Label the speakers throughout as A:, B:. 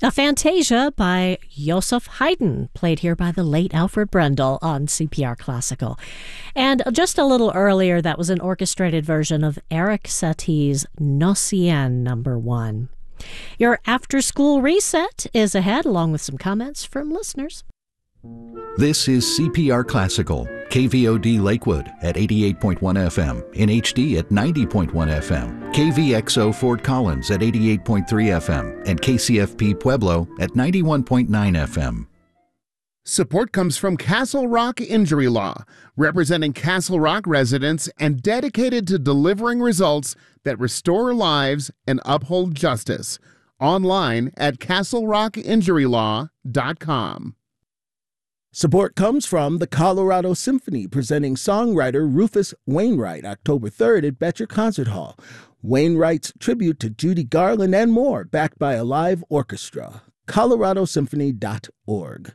A: A Fantasia by Joseph Haydn, played here by the late Alfred Brendel on CPR Classical. And just a little earlier, that was an orchestrated version of Eric Satie's Nocien No. 1. Your after-school reset is ahead, along with some comments from listeners.
B: This is CPR Classical, KVOD Lakewood at 88.1 FM, in HD at 90.1 FM, KVXO Fort Collins at 88.3 FM, and KCFP Pueblo at 91.9 FM.
C: Support comes from Castle Rock Injury Law, representing Castle Rock residents and dedicated to delivering results that restore lives and uphold justice. Online at castlerockinjurylaw.com.
D: Support comes from the Colorado Symphony, presenting songwriter Rufus Wainwright October 3rd at Betcher Concert Hall. Wainwright's tribute to Judy Garland and more, backed by a live orchestra. coloradosymphony.org.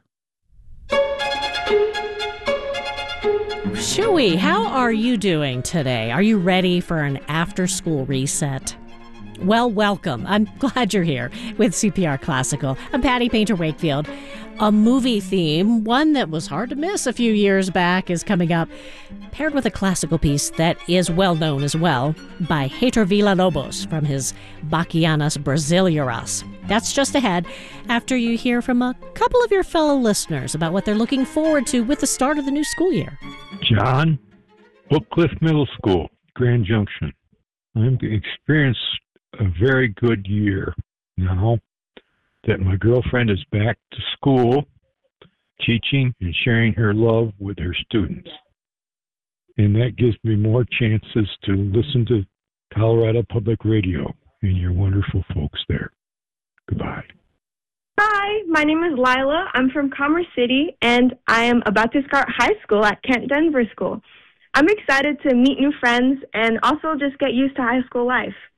A: Shuey, how are you doing today? Are you ready for an after-school reset? Well, welcome. I'm glad you're here with CPR Classical. I'm Patty Painter Wakefield. A movie theme, one that was hard to miss a few years back, is coming up, paired with a classical piece that is well known as well by Heitor Villa-Lobos from his Bachianas Brasileiras. That's just ahead after you hear from a couple of your fellow listeners about what they're looking forward to with the start of the new school year.
E: John, Oak Cliff Middle School, Grand Junction. I've experienced a very good year now that my girlfriend is back to school, teaching and sharing her love with her students. And that gives me more chances to listen to Colorado Public Radio and your wonderful folks there. Goodbye.
F: Hi, my name is Lila. I'm from Commerce City, and I am about to start high school at Kent Denver School. I'm excited to meet new friends and also just get used to high school life.